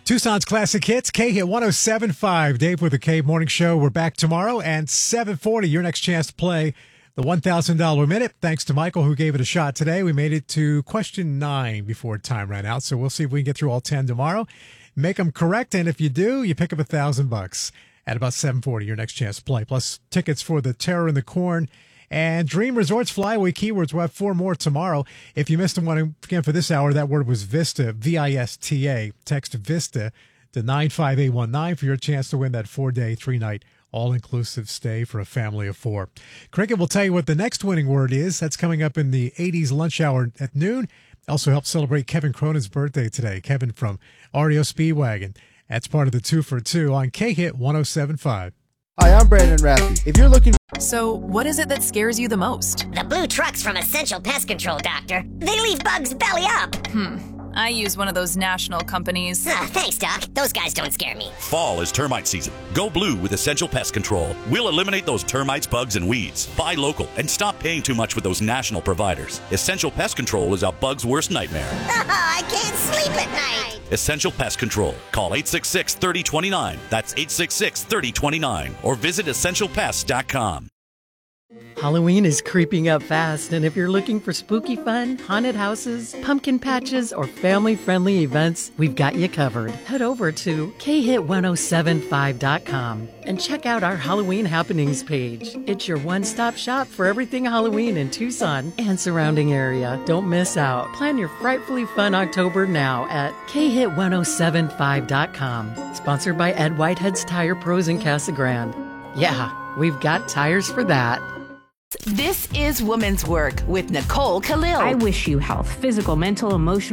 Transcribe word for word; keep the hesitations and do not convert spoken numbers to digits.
Tucson's Classic Hits, K-Hit one oh seven point five. Dave with the K Morning Show. We're back tomorrow, and seven forty, your next chance to play the one thousand dollars a minute. Thanks to Michael, who gave it a shot today. We made it to question nine before time ran out, so we'll see if we can get through all ten tomorrow. Make them correct, and if you do, you pick up a thousand bucks at about seven forty, your next chance to play. Plus tickets for the Terror in the Corn and Dream Resorts Flyaway Keywords. We'll have four more tomorrow. If you missed one again for this hour, that word was Vista, V I S T A. Text Vista to nine five eight one nine for your chance to win that four-day, three-night, all-inclusive stay for a family of four. Cricket will tell you what the next winning word is. That's coming up in the eighties lunch hour at noon. Also help celebrate Kevin Cronin's birthday today. Kevin from R E O Speedwagon. That's part of the two for two on K-Hit one oh seven point five. Hi, I'm Brandon Raffy. If you're looking... So, what is it that scares you the most? The blue trucks from Essential Pest Control, Doctor. They leave bugs belly up. Hmm. I use one of those national companies. Uh, thanks, Doc. Those guys don't scare me. Fall is termite season. Go blue with Essential Pest Control. We'll eliminate those termites, bugs, and weeds. Buy local and stop paying too much with those national providers. Essential Pest Control is a bug's worst nightmare. I can't sleep at night. Essential Pest Control. Call eight six six, three oh two nine. That's eight six six, three oh two nine. Or visit essential pest dot com. Halloween is creeping up fast, and if you're looking for spooky fun, haunted houses, pumpkin patches, or family-friendly events, we've got you covered. Head over to K hit one oh seven five dot com and check out our Halloween happenings page. It's your one-stop shop for everything Halloween in Tucson and surrounding area. Don't miss out. Plan your frightfully fun October now at K hit one oh seven five dot com. Sponsored by Ed Whitehead's Tire Pros in Casa Grande. Yeah, we've got tires for that. This is Woman's Work with Nicole Khalil. I wish you health, physical, mental, emotional.